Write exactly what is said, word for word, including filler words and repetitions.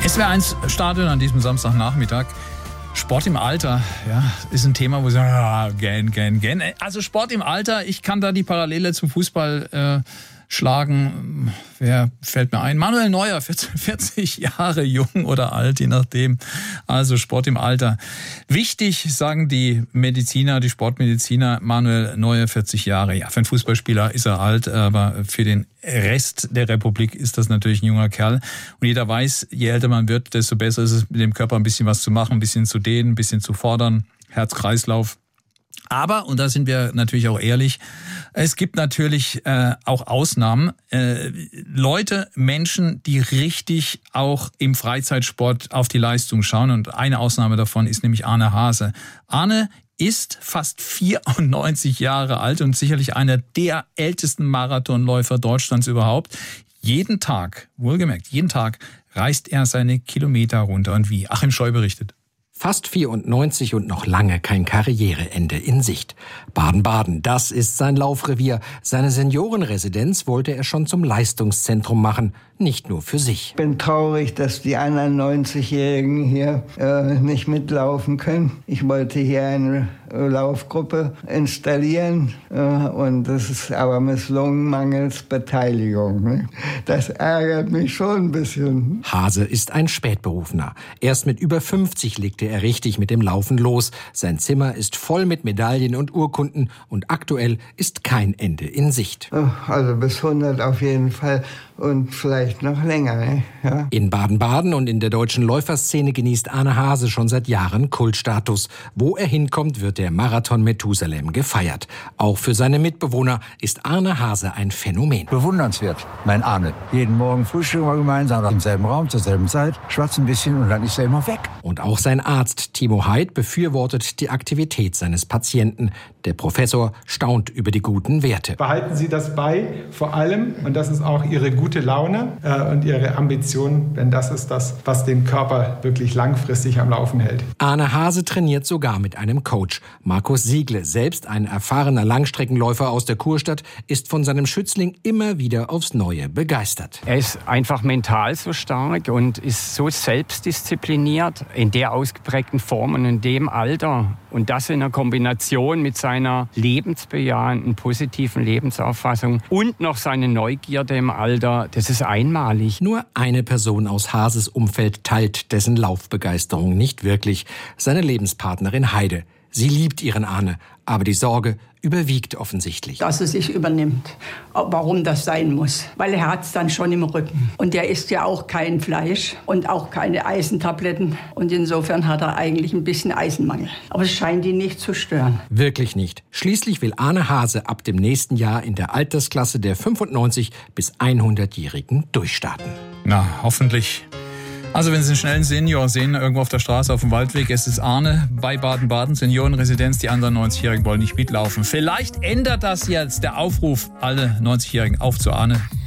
S W R eins Stadion an diesem Samstagnachmittag. Sport im Alter, ja, ist ein Thema, wo sie sagen, ah, gern, gern, gern. Also Sport im Alter, ich kann da die Parallele zum Fußball äh, schlagen. Wer fällt mir ein? Manuel Neuer, vierzig Jahre jung oder alt, je nachdem. Also Sport im Alter. Wichtig, sagen die Mediziner, die Sportmediziner, Manuel Neuer, vierzig Jahre. Ja, für einen Fußballspieler ist er alt, aber für den Rest der Republik ist das natürlich ein junger Kerl. Und jeder weiß, je älter man wird, desto besser ist es, mit dem Körper ein bisschen was zu machen, ein bisschen zu dehnen, ein bisschen zu fordern. Herz-Kreislauf. Aber, und da sind wir natürlich auch ehrlich, es gibt natürlich äh, auch Ausnahmen. Äh, Leute, Menschen, die richtig auch im Freizeitsport auf die Leistung schauen. Und eine Ausnahme davon ist nämlich Arne Haase. Arne ist fast vierundneunzig Jahre alt und sicherlich einer der ältesten Marathonläufer Deutschlands überhaupt. Jeden Tag, wohlgemerkt, jeden Tag reist er seine Kilometer runter. Und wie? Achim Scheu berichtet. Fast vierundneunzig und noch lange kein Karriereende in Sicht. Baden-Baden, das ist sein Laufrevier. Seine Seniorenresidenz wollte er schon zum Leistungszentrum machen, nicht nur für sich. Ich bin traurig, dass die anderen neunzigjährigen hier äh, nicht mitlaufen können. Ich wollte hier eine Laufgruppe installieren äh, und das ist aber misslungen mangels Beteiligung. Ne? Das ärgert mich schon ein bisschen. Haase ist ein Spätberufener. Erst mit über fünfzig legte er richtig mit dem Laufen los. Sein Zimmer ist voll mit Medaillen und Urkunden und aktuell ist kein Ende in Sicht. Also bis hundert auf jeden Fall und vielleicht noch länger. Ne? Ja. In Baden-Baden und in der deutschen Läuferszene genießt Arne Haase schon seit Jahren Kultstatus. Wo er hinkommt, wird der Marathon Methusalem gefeiert. Auch für seine Mitbewohner ist Arne Haase ein Phänomen. Bewundernswert, mein Arne. Jeden Morgen frühstücken wir gemeinsam im selben Raum, zur selben Zeit, schwatzen ein bisschen und dann ist er immer weg. Und auch sein Arzt Timo Heid befürwortet die Aktivität seines Patienten. Der Professor staunt über die guten Werte. Behalten Sie das bei, vor allem, und das ist auch Ihre gute Laune äh, und Ihre Ambition, denn das ist das, was den Körper wirklich langfristig am Laufen hält. Arne Haase trainiert sogar mit einem Coach. Markus Siegle, selbst ein erfahrener Langstreckenläufer aus der Kurstadt, ist von seinem Schützling immer wieder aufs Neue begeistert. Er ist einfach mental so stark und ist so selbstdiszipliniert in der ausgeprägten Form und in dem Alter. Und das in einer Kombination mit seiner lebensbejahenden, positiven Lebensauffassung und noch seine Neugierde im Alter, das ist einmalig. Nur eine Person aus Haases Umfeld teilt dessen Laufbegeisterung nicht wirklich. Seine Lebenspartnerin Heide. Sie liebt ihren Arne, aber die Sorge überwiegt offensichtlich. Dass er sich übernimmt. Warum das sein muss. Weil er hat es dann schon im Rücken. Und er isst ja auch kein Fleisch und auch keine Eisentabletten. Und insofern hat er eigentlich ein bisschen Eisenmangel. Aber es scheint ihn nicht zu stören. Wirklich nicht. Schließlich will Arne Haase ab dem nächsten Jahr in der Altersklasse der fünfundneunzig bis hundertjährigen durchstarten. Na, hoffentlich. Also wenn Sie einen schnellen Senior sehen, irgendwo auf der Straße, auf dem Waldweg, es ist Arne bei Baden-Baden, Seniorenresidenz, die anderen neunzigjährigen wollen nicht mitlaufen. Vielleicht ändert das jetzt der Aufruf, alle neunzigjährigen auf zu Arne.